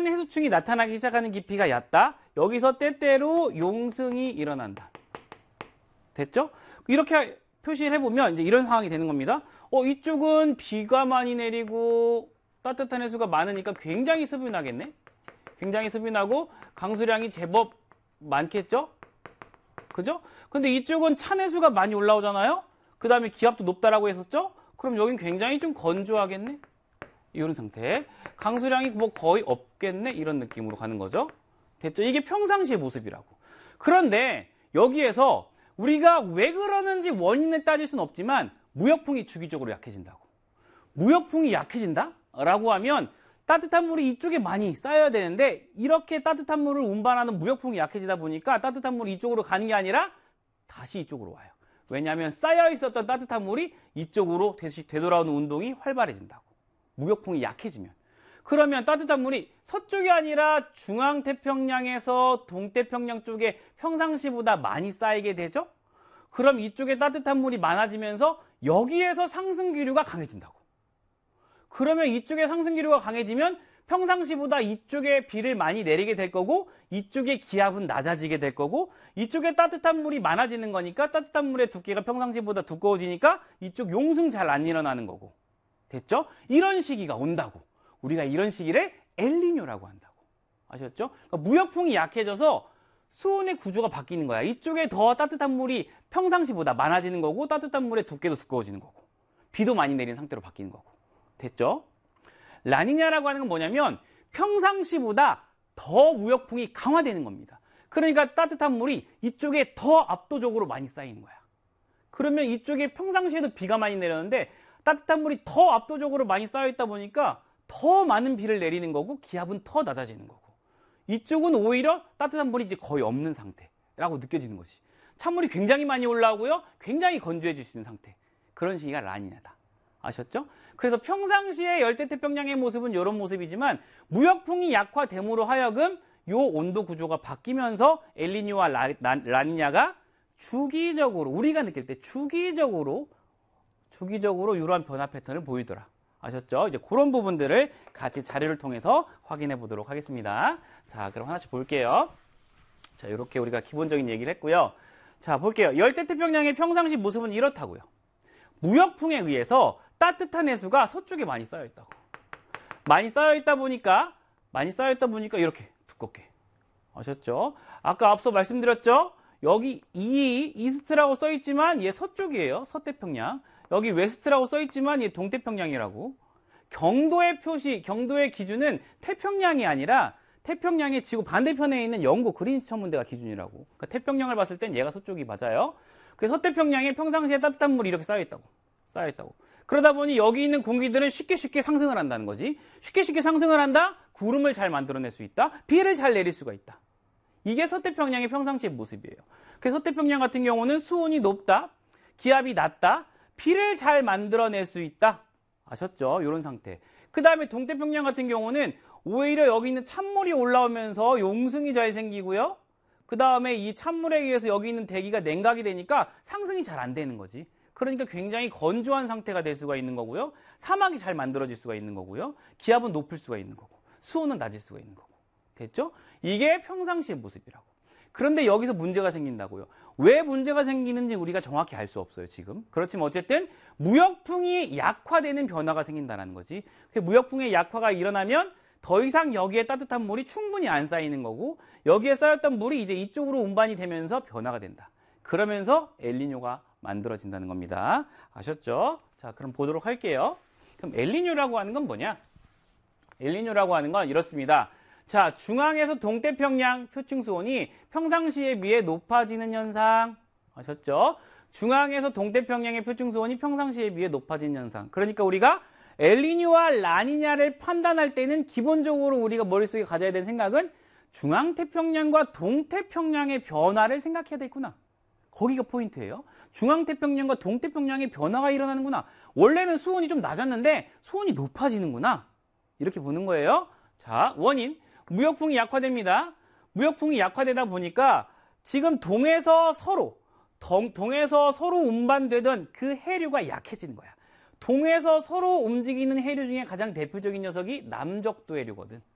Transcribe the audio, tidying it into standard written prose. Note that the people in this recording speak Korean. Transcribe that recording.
찬 해수층이 나타나기 시작하는 깊이가 얕다. 여기서 때때로 용승이 일어난다. 됐죠? 이렇게 표시를 해보면 이제 이런 상황이 되는 겁니다. 이쪽은 비가 많이 내리고 따뜻한 해수가 많으니까 굉장히 습유나겠네? 굉장히 습유나고 강수량이 제법 많겠죠? 그죠? 근데 이쪽은 찬 해수가 많이 올라오잖아요? 그 다음에 기압도 높다라고 했었죠? 그럼 여긴 굉장히 좀 건조하겠네? 이런 상태. 강수량이 뭐 거의 없겠네? 이런 느낌으로 가는 거죠. 됐죠? 이게 평상시의 모습이라고. 그런데 여기에서 우리가 왜 그러는지 원인을 따질 수는 없지만 무역풍이 주기적으로 약해진다고. 무역풍이 약해진다? 라고 하면 따뜻한 물이 이쪽에 많이 쌓여야 되는데 이렇게 따뜻한 물을 운반하는 무역풍이 약해지다 보니까 따뜻한 물이 이쪽으로 가는 게 아니라 다시 이쪽으로 와요. 왜냐하면 쌓여 있었던 따뜻한 물이 이쪽으로 다시 되돌아오는 운동이 활발해진다고. 무역풍이 약해지면. 그러면 따뜻한 물이 서쪽이 아니라 중앙태평양에서 동태평양 쪽에 평상시보다 많이 쌓이게 되죠? 그럼 이쪽에 따뜻한 물이 많아지면서 여기에서 상승기류가 강해진다고. 그러면 이쪽에 상승기류가 강해지면 평상시보다 이쪽에 비를 많이 내리게 될 거고 이쪽의 기압은 낮아지게 될 거고 이쪽에 따뜻한 물이 많아지는 거니까 따뜻한 물의 두께가 평상시보다 두꺼워지니까 이쪽 용승 잘 안 일어나는 거고. 됐죠? 이런 시기가 온다고. 우리가 이런 시기를 엘니뇨라고 한다고. 아셨죠? 그러니까 무역풍이 약해져서 수온의 구조가 바뀌는 거야. 이쪽에 더 따뜻한 물이 평상시보다 많아지는 거고 따뜻한 물의 두께도 두꺼워지는 거고 비도 많이 내리는 상태로 바뀌는 거고. 됐죠? 라니냐라고 하는 건 뭐냐면 평상시보다 더 무역풍이 강화되는 겁니다. 그러니까 따뜻한 물이 이쪽에 더 압도적으로 많이 쌓이는 거야. 그러면 이쪽에 평상시에도 비가 많이 내렸는데 따뜻한 물이 더 압도적으로 많이 쌓여있다 보니까 더 많은 비를 내리는 거고 기압은 더 낮아지는 거고 이쪽은 오히려 따뜻한 물이 이제 거의 없는 상태라고 느껴지는 것이. 찬물이 굉장히 많이 올라오고요. 굉장히 건조해질 수 있는 상태. 그런 시기가 라니냐다. 아셨죠? 그래서 평상시에 열대태평양의 모습은 이런 모습이지만 무역풍이 약화됨으로 하여금 이 온도 구조가 바뀌면서 엘니뇨와 라니냐가 주기적으로 우리가 느낄 때 주기적으로 이러한 변화 패턴을 보이더라. 아셨죠? 이제 그런 부분들을 같이 자료를 통해서 확인해 보도록 하겠습니다. 자, 그럼 하나씩 볼게요. 자, 이렇게 우리가 기본적인 얘기를 했고요. 자, 볼게요. 열대태평양의 평상시 모습은 이렇다고요. 무역풍에 의해서 따뜻한 해수가 서쪽에 많이 쌓여 있다고. 많이 쌓여 있다 보니까 이렇게 두껍게. 아셨죠? 아까 앞서 말씀드렸죠? 여기 이스트라고 써 있지만 얘 서쪽이에요. 서태평양. 여기 웨스트라고 써 있지만 얘 동태평양이라고. 경도의 기준은 태평양이 아니라 태평양의 지구 반대편에 있는 영국 그린위치 천문대가 기준이라고. 그러니까 태평양을 봤을 땐 얘가 서쪽이 맞아요. 그래서 서태평양에 평상시에 따뜻한 물이 이렇게 쌓여 있다고. 그러다 보니 여기 있는 공기들은 쉽게 상승을 한다는 거지. 쉽게 상승을 한다? 구름을 잘 만들어낼 수 있다. 비를 잘 내릴 수가 있다. 이게 서태평양의 평상시의 모습이에요. 그래서 서태평양 같은 경우는 수온이 높다. 기압이 낮다. 비를 잘 만들어낼 수 있다. 아셨죠? 이런 상태. 그 다음에 동태평양 같은 경우는 오히려 여기 있는 찬물이 올라오면서 용승이 잘 생기고요. 그 다음에 이 찬물에 의해서 여기 있는 대기가 냉각이 되니까 상승이 잘 안 되는 거지. 그러니까 굉장히 건조한 상태가 될 수가 있는 거고요. 사막이 잘 만들어질 수가 있는 거고요. 기압은 높을 수가 있는 거고. 수온은 낮을 수가 있는 거고. 됐죠? 이게 평상시의 모습이라고. 그런데 여기서 문제가 생긴다고요. 왜 문제가 생기는지 우리가 정확히 알 수 없어요, 지금. 그렇지만 어쨌든 무역풍이 약화되는 변화가 생긴다는 거지. 무역풍의 약화가 일어나면 더 이상 여기에 따뜻한 물이 충분히 안 쌓이는 거고 여기에 쌓였던 물이 이제 이쪽으로 운반이 되면서 변화가 된다. 그러면서 엘니뇨가 만들어진다는 겁니다. 아셨죠? 자, 그럼 보도록 할게요. 그럼 엘니뇨라고 하는 건 뭐냐? 엘니뇨라고 하는 건 이렇습니다. 자, 중앙에서 동태평양 표층 수온이 평상시에 비해 높아지는 현상. 아셨죠? 중앙에서 동태평양의 표층 수온이 평상시에 비해 높아지는 현상. 그러니까 우리가 엘니뇨와 라니냐를 판단할 때는 기본적으로 우리가 머릿속에 가져야 되는 생각은 중앙태평양과 동태평양의 변화를 생각해야 되겠구나. 거기가 포인트예요. 중앙태평양과 동태평양의 변화가 일어나는구나. 원래는 수온이 좀 낮았는데 수온이 높아지는구나. 이렇게 보는 거예요. 자, 원인. 무역풍이 약화됩니다. 무역풍이 약화되다 보니까 지금 동에서 서로 운반되던 그 해류가 약해지는 거야. 동에서 서로 움직이는 해류 중에 가장 대표적인 녀석이 남적도 해류거든.